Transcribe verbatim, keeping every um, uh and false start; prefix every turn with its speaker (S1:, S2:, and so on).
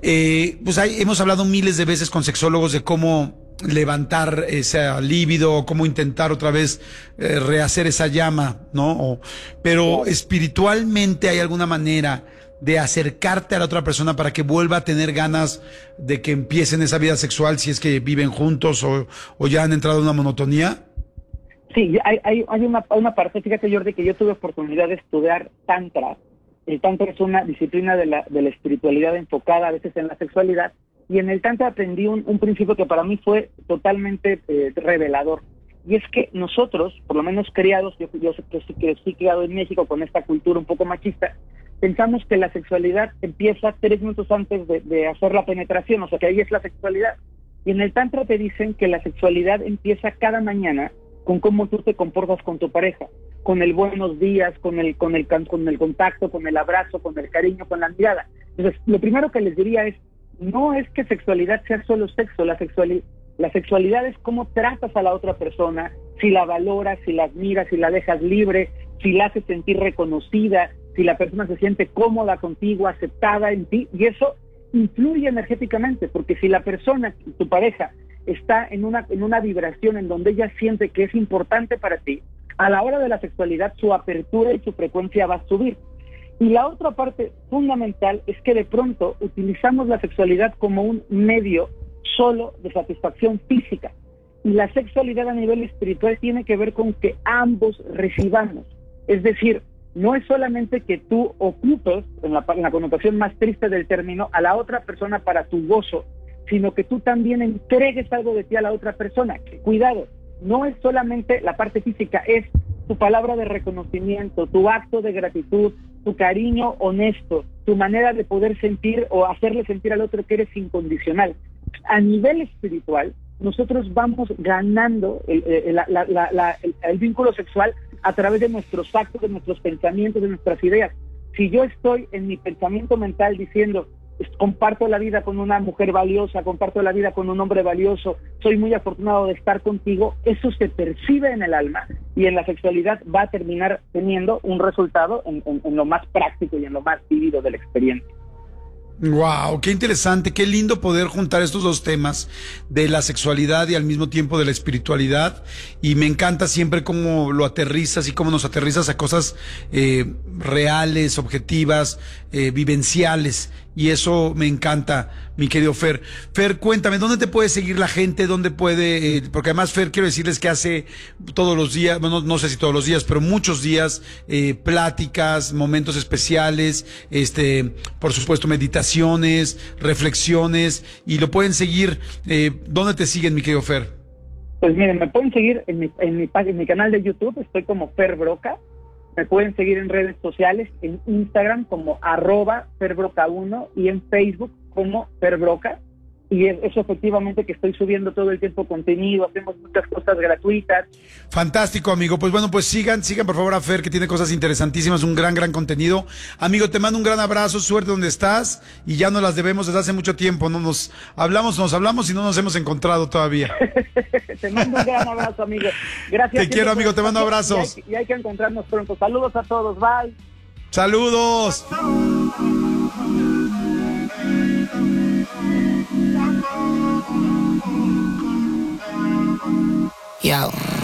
S1: Eh, pues hay, hemos hablado miles de veces con sexólogos de cómo levantar ese líbido, cómo intentar otra vez eh, rehacer esa llama, ¿no? O, pero espiritualmente hay alguna manera de acercarte a la otra persona para que vuelva a tener ganas de que empiecen esa vida sexual si es que viven juntos o, o ya han entrado en una monotonía.
S2: Sí, hay, hay, hay una, una parte, fíjate Jordi, que yo tuve oportunidad de estudiar Tantra. El Tantra es una disciplina de la, de la espiritualidad enfocada a veces en la sexualidad, y en el Tantra aprendí un, un principio que para mí fue totalmente eh, revelador, y es que nosotros, por lo menos criados, yo, yo, yo sí que estoy criado en México con esta cultura un poco machista, pensamos que la sexualidad empieza tres minutos antes de, de hacer la penetración, o sea que ahí es la sexualidad, y en el Tantra te dicen que la sexualidad empieza cada mañana con cómo tú te comportas con tu pareja, con el buenos días, con el, con el, con el contacto, con el abrazo, con el cariño, con la mirada. Entonces, lo primero que les diría es, no es que sexualidad sea solo sexo, la sexualidad, la sexualidad es cómo tratas a la otra persona, si la valoras, si la admiras, si la dejas libre, si la haces sentir reconocida, si la persona se siente cómoda contigo, aceptada en ti, y eso influye energéticamente, porque si la persona, tu pareja, está en una, en una vibración en donde ella siente que es importante para ti, a la hora de la sexualidad su apertura y su frecuencia va a subir. Y la otra parte fundamental es que de pronto utilizamos la sexualidad como un medio solo de satisfacción física. Y la sexualidad a nivel espiritual tiene que ver con que ambos recibamos. Es decir, no es solamente que tú ocupes, en la, en la connotación más triste del término, a la otra persona para tu gozo, sino que tú también entregues algo de ti a la otra persona. Cuidado, no es solamente la parte física, es tu palabra de reconocimiento, tu acto de gratitud, tu cariño honesto, tu manera de poder sentir o hacerle sentir al otro que eres incondicional. A nivel espiritual, nosotros vamos ganando el, el, la, la, la, el, el vínculo sexual a través de nuestros actos, de nuestros pensamientos, de nuestras ideas. Si yo estoy en mi pensamiento mental diciendo, comparto la vida con una mujer valiosa, comparto la vida con un hombre valioso, soy muy afortunado de estar contigo, eso se percibe en el alma y en la sexualidad va a terminar teniendo un resultado en, en, en lo más práctico y en lo más vivido de la experiencia.
S1: Wow, qué interesante, qué lindo poder juntar estos dos temas de la sexualidad y al mismo tiempo de la espiritualidad, y me encanta siempre cómo lo aterrizas y cómo nos aterrizas a cosas eh, reales, objetivas, eh, vivenciales, y eso me encanta, mi querido Fer. Fer, cuéntame, ¿dónde te puede seguir la gente? ¿Dónde puede? Eh, porque además, Fer, quiero decirles que hace todos los días, bueno, no sé si todos los días, pero muchos días, eh, pláticas, momentos especiales, este, por supuesto, meditaciones, reflexiones, y lo pueden seguir. Eh, ¿Dónde te siguen, mi querido Fer?
S2: Pues miren, me pueden seguir en mi, en mi, en mi canal de YouTube, estoy como Fer Broca. Me pueden seguir en redes sociales, en Instagram como arroba ferbroca uno y en Facebook como ferbroca. Y es eso efectivamente que estoy subiendo todo el tiempo contenido, hacemos muchas cosas gratuitas.
S1: Fantástico, amigo. Pues bueno, pues sigan, sigan por favor a Fer, que tiene cosas interesantísimas, un gran, gran contenido. Amigo, te mando un gran abrazo, suerte donde estás, y ya nos las debemos desde hace mucho tiempo. No nos hablamos, nos hablamos y no nos hemos encontrado todavía.
S2: Te mando un gran abrazo, amigo. Gracias.
S1: Te quiero, amigo, te mando abrazos.
S2: Y hay, y hay que encontrarnos pronto. Saludos a todos, bye.
S1: Saludos.
S3: Yo.